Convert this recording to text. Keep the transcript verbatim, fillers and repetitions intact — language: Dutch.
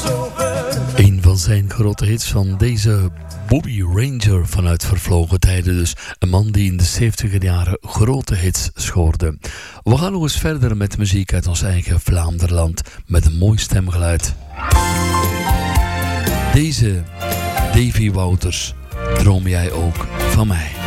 Een van zijn grote hits van deze Bobby Ranger vanuit vervlogen tijden. Dus een man die in de zeventiger jaren grote hits scoorde. We gaan nog eens verder met muziek uit ons eigen Vlaanderland. Met een mooi stemgeluid. Deze Davy Wouters, droom jij ook van mij?